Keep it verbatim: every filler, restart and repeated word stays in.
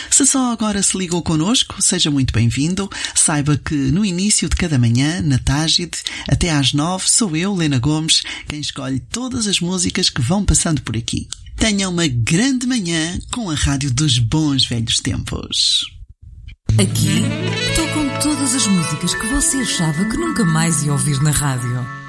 Se só agora se ligou connosco, seja muito bem-vindo. Saiba que no início de cada manhã, na Tágide, até às nove, sou eu, Lena Gomes, quem escolhe todas as músicas que vão passando por aqui. Tenha uma grande manhã com a rádio dos bons velhos tempos. Aqui tocam todas as músicas que você achava que nunca mais ia ouvir na rádio.